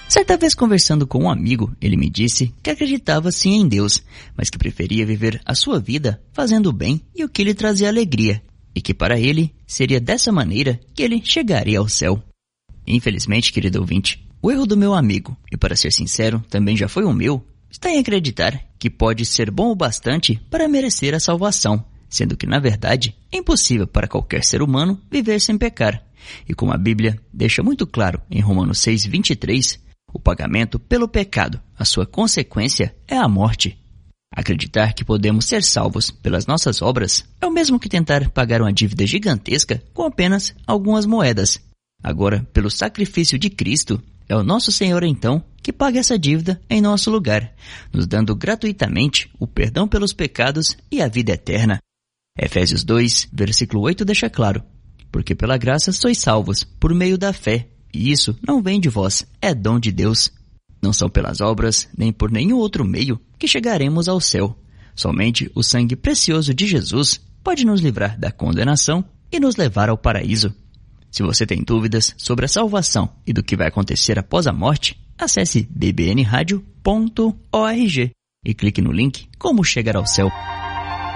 Certa vez, conversando com um amigo, ele me disse que acreditava sim em Deus, mas que preferia viver a sua vida fazendo o bem e o que lhe trazia alegria, e que para ele seria dessa maneira que ele chegaria ao céu. Infelizmente, querido ouvinte, o erro do meu amigo, e para ser sincero, também já foi o meu, está em acreditar que pode ser bom o bastante para merecer a salvação, sendo que, na verdade, é impossível para qualquer ser humano viver sem pecar. E como a Bíblia deixa muito claro em Romanos 6:23, o pagamento pelo pecado, a sua consequência, é a morte. Acreditar que podemos ser salvos pelas nossas obras é o mesmo que tentar pagar uma dívida gigantesca com apenas algumas moedas. Agora, pelo sacrifício de Cristo, é o nosso Senhor então que paga essa dívida em nosso lugar, nos dando gratuitamente o perdão pelos pecados e a vida eterna. Efésios 2, versículo 8 deixa claro: porque pela graça sois salvos por meio da fé, e isso não vem de vós, é dom de Deus. Não são pelas obras, nem por nenhum outro meio, que chegaremos ao céu. Somente o sangue precioso de Jesus pode nos livrar da condenação e nos levar ao paraíso. Se você tem dúvidas sobre a salvação e do que vai acontecer após a morte, acesse bbnradio.org e clique no link Como Chegar ao Céu.